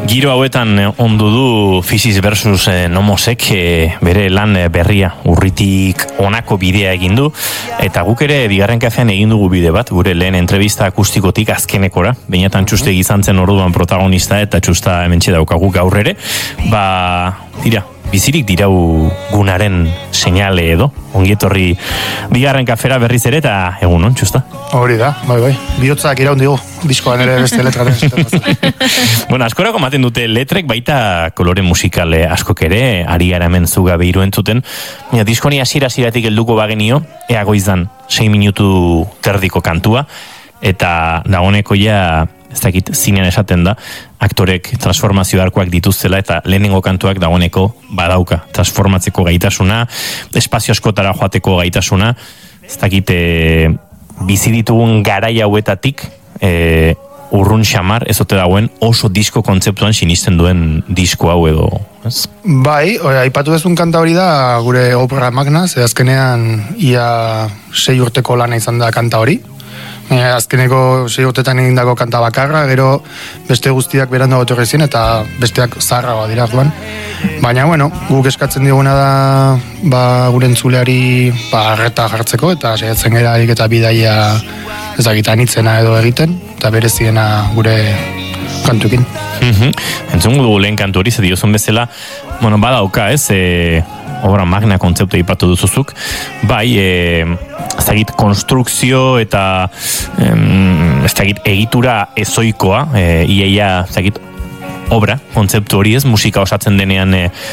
Giro hauetan ondu du Physis versus Nomosek bere lan berria urritik honako bidea egin du, eta guk ere bigarren kafean egin dugu bide bat, gure lehen entrevista akustikotik azkenekora, bainatan Txuste izan zen orduan protagonista, eta Txusta hementxe daukagu gaur ere, tira, bizirik dirau gunaren seinale edo, ongietorri bigarren kafera berriz ere, eta egunon, Txusta? Hori da, bai, bihotzak iraun digu, diskoan ere beste letraren. Bueno, askorako maten dute letrek, baita kolore musikale askok ere, ari gara hemen zugabe iruentzuten, diskoni hasieratik helduko bagenio, eagoizan 6 minutu terdiko kantua, eta dagoneko ja, ez dakit zinean esaten da, aktorek transformazio arkoak dituztela eta lehenengo kantuak dagoeneko badauka transformatzeko gaitasuna, espazio askotara joateko gaitasuna, ez dakit bizi ditugun garai hauetatik urrun xamar, ez ote dagoen oso disko kontzeptuan sinisten duen disko hau edo, ez? Bai, aipatu dezun kanta hori da gure opera magna, ze azkenean ia 6 urteko lana izan da kanta hori. Azkeneko 6 urtetan egindako kanta bakarra, gero beste guztiak berandu etorri ziren eta besteak zaharragoa dira orduan. Baina, bueno, guk eskatzen diguna da gure entzuleari arreta jartzeko eta saiatzen gara eta bidaia ezagitan itzena edo egiten, eta bereziena gure kantukin. Entzungu dugu lehen kantu hori, zediozun bezala, bueno, badauka, ez, obra magna kontzeptu ipatu duzuzuk, bai, ez dakit konstrukzio eta ez dakit egitura ezoikoa, iaia, ez dakit obra kontzeptu hori ez, musika osatzen denean,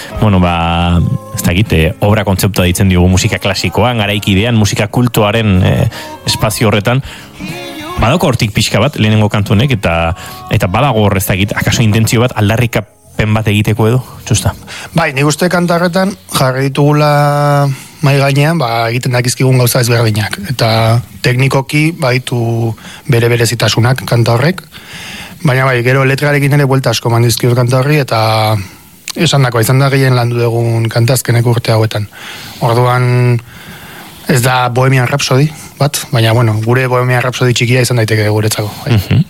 ez dakit, obra kontzeptua ditzen diogu musika klasikoan, garaikidean, musika kultuaren espazio horretan, badako hortik pixka bat, lehenengo kantunek, eta badago horrez dakit, akaso intentzio bat aldarrikapen bat egiteko edo, Txusta? Bai, nik uste kanta horretan jarri ditugula mai gainean, egiten dakizkigun gauza ezberdinak. Eta teknikoki baditu berezitasunak kanta horrek, baina bai, gero letrarekin ere buelta asko mandizkiot kanta horri, eta izan da gehien landu dugun kanta azkeneko urte hauetan. Orduan ez da Bohemian Rhapsody bat, baina bueno, gure Bohemian Rhapsody txikia izan daiteke guretzako.